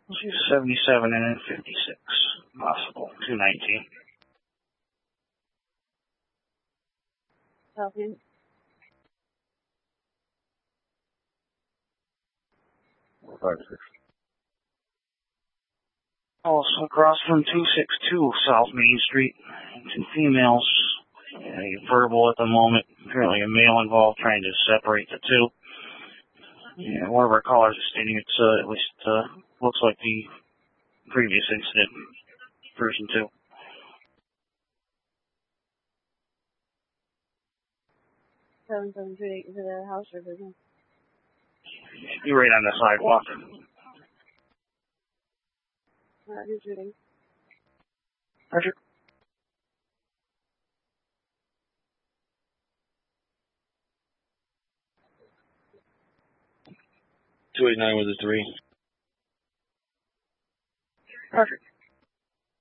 Let's use 77 and then 56. Possible. 219. Southend. Also across from 262 South Main Street. 2 females. Verbal at the moment. Apparently a male involved trying to separate the 2. Yeah, one of our callers is stating it's at least looks like the previous incident, version 2. Seven is it a house or business? You're right on the sidewalk. Who's shooting? Roger. .289 with a 3. Perfect.